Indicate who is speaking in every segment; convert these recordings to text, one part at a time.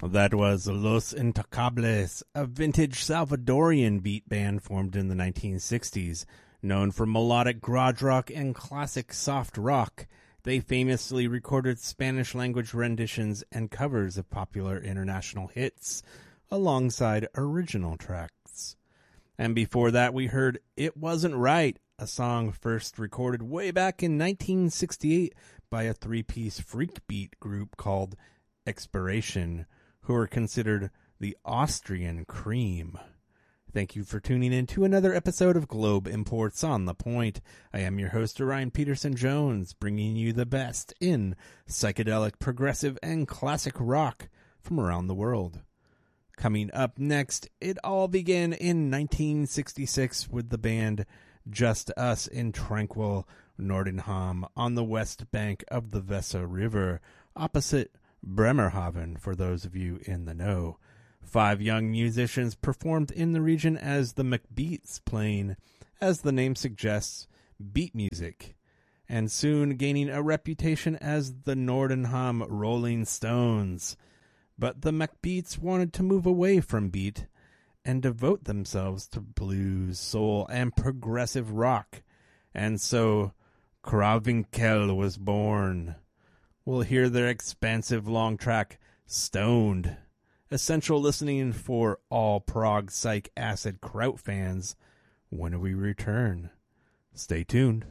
Speaker 1: That was Los Intocables, a vintage Salvadorian beat band formed in the 1960s. Known for melodic garage rock and classic soft rock, they famously recorded Spanish-language renditions and covers of popular international hits, alongside original tracks. And before that, we heard It Wasn't Right, a song first recorded way back in 1968 by a three-piece freak beat group called Expiration, who are considered the Austrian Cream. Thank you for tuning in to another episode of Globe Imports on the Point. I am your host, Orion Peterson Jones, bringing you the best in psychedelic, progressive, and classic rock from around the world. Coming up next, it all began in 1966 with the band Just Us in tranquil Nordenham on the west bank of the Weser River, opposite Bremerhaven, for those of you in the know. 5 young musicians performed in the region as the McBeats, playing, as the name suggests, beat music, and soon gaining a reputation as the Nordenham Rolling Stones. But the McBeats wanted to move away from beat and devote themselves to blues, soul, and progressive rock, and so Krawinkel was born. We'll hear their expansive long track, Stoned, essential listening for all prog psych acid kraut fans when we return. Stay tuned.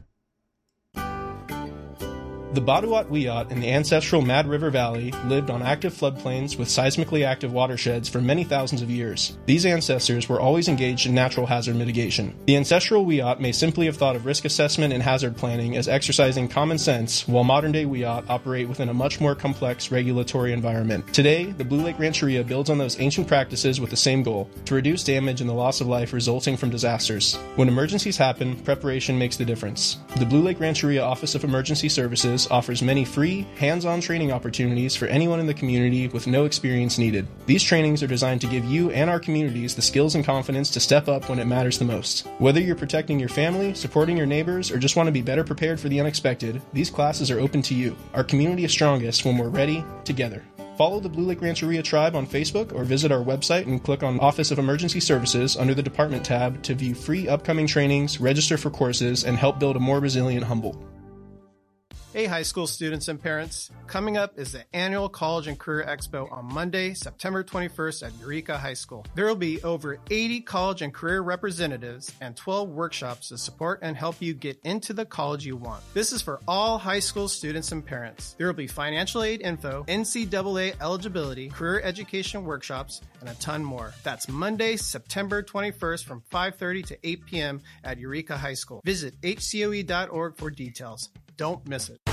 Speaker 2: The Baduat Wiyot in the ancestral Mad River Valley lived on active floodplains with seismically active watersheds for many thousands of years. These ancestors were always engaged in natural hazard mitigation. The ancestral Wiyot may simply have thought of risk assessment and hazard planning as exercising common sense, while modern-day Wiyot operate within a much more complex regulatory environment. Today, the Blue Lake Rancheria builds on those ancient practices with the same goal: to reduce damage and the loss of life resulting from disasters. When emergencies happen, preparation makes the difference. The Blue Lake Rancheria Office of Emergency Services offers many free, hands-on training opportunities for anyone in the community with no experience needed. These trainings are designed to give you and our communities the skills and confidence to step up when it matters the most. Whether you're protecting your family, supporting your neighbors, or just want to be better prepared for the unexpected, these classes are open to you. Our community is strongest when we're ready, together. Follow the Blue Lake Rancheria Tribe on Facebook or visit our website and click on Office of Emergency Services under the Department tab to view free upcoming trainings, register for courses, and help build a more resilient Humboldt.
Speaker 3: Hey, high school students and parents. Coming up is the annual College and Career Expo on Monday, September 21st at Eureka High School. There will be over 80 college and career representatives and 12 workshops to support and help you get into the college you want. This is for all high school students and parents. There will be financial aid info, NCAA eligibility, career education workshops, and a ton more. That's Monday, September 21st from 5:30 to 8 p.m. at Eureka High School. Visit hcoe.org for details. Don't miss it.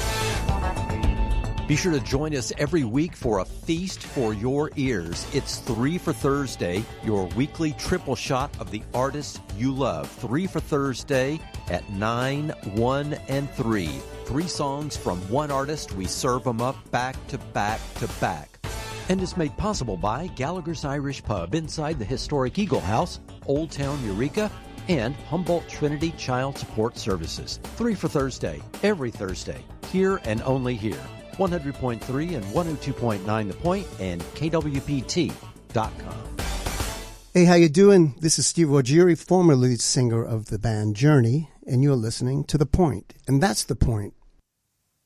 Speaker 4: Be sure to join us every week for a feast for your ears. It's 3 for Thursday, your weekly triple shot of the artists you love. 3 for Thursday at 9, 1, and 3. 3 songs from one artist. We serve them up back to back to back. And is made possible by Gallagher's Irish Pub inside the historic Eagle House, Old Town Eureka, and Humboldt Trinity Child Support Services. 3 for Thursday, every Thursday, here and only here. 100.3 and 102.9 The Point and KWPT.com.
Speaker 5: Hey, how you doing? This is Steve Ruggieri, former lead singer of the band Journey, and you're listening to The Point. And that's the point.